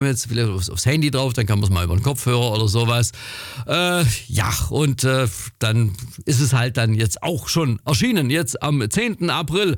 jetzt vielleicht aufs Handy drauf, dann kann man es mal über den Kopfhörer oder sowas. Dann ist es halt dann jetzt auch schon erschienen, jetzt am 10. April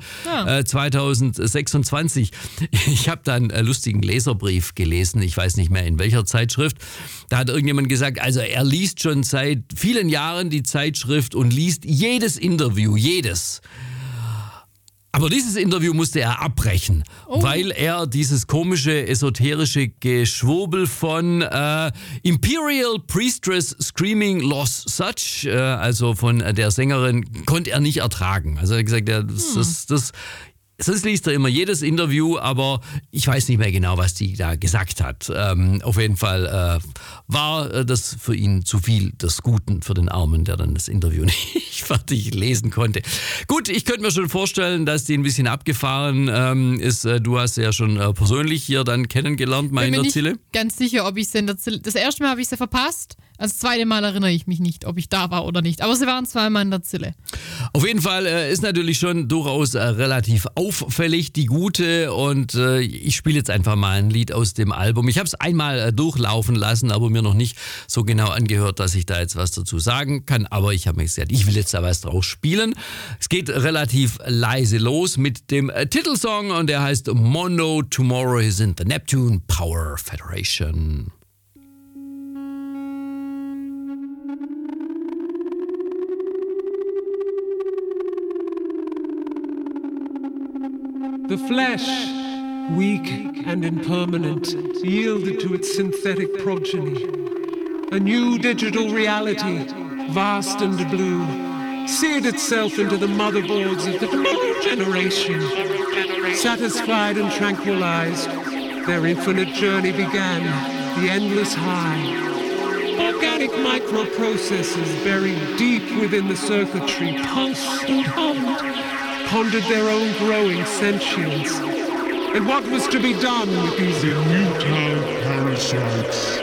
2026. Ich habe da einen lustigen Leserbrief gelesen, ich weiß nicht mehr in welcher Zeitschrift. Da hat irgendjemand gesagt, also er liest schon seit vielen Jahren die Zeitschrift und liest jedes Interview, jedes. Aber dieses Interview musste er abbrechen, weil er dieses komische, esoterische Geschwurbel von Imperial Priestess Screaming Lost Such, also von der Sängerin, konnte er nicht ertragen. Also er hat gesagt, sonst liest er immer jedes Interview, aber ich weiß nicht mehr genau, was die da gesagt hat. Auf jeden Fall war das für ihn zu viel des Guten für den Armen, der dann das Interview nicht fertig lesen konnte. Gut, ich könnte mir schon vorstellen, dass die ein bisschen abgefahren ist. Du hast sie ja schon persönlich hier dann kennengelernt, mal in der Zille. Ich bin mir nicht ganz sicher, ob ich sie in der Zille... Das erste Mal habe ich sie verpasst. Das zweite Mal erinnere ich mich nicht, ob ich da war oder nicht. Aber sie waren zweimal in der Zille. Auf jeden Fall ist natürlich schon durchaus relativ auffällig, die Gute. Und ich spiele jetzt einfach mal ein Lied aus dem Album. Ich habe es einmal durchlaufen lassen, aber mir noch nicht so genau angehört, dass ich da jetzt was dazu sagen kann. Aber ich habe mir gesagt, ich will jetzt da was draus spielen. Es geht relativ leise los mit dem Titelsong und der heißt Mono Tomorrow is in the Neptune Power Federation. The flesh, weak and impermanent, yielded to its synthetic progeny. A new digital reality, vast and blue, seared itself into the motherboards of the generation. Satisfied and tranquilized, their infinite journey began, the endless high. Organic microprocessors buried deep within the circuitry pulsed and hummed, pondered their own growing sentience. And what was to be done with these immutile parasites?